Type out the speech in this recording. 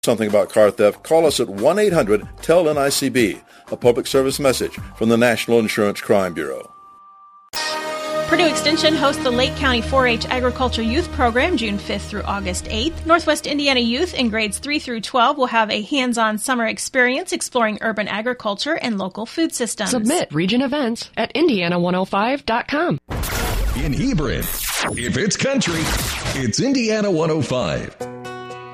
Something about car theft, call us at 1-800-TEL-NICB, a public service message from the National Insurance Crime Bureau. Purdue Extension hosts the Lake County 4-H Agriculture Youth Program June 5th through August 8th. Northwest Indiana youth in grades 3 through 12 will have a hands-on summer experience exploring urban agriculture and local food systems. Submit region events at Indiana105.com. In Hebron, if it's country, it's Indiana 105.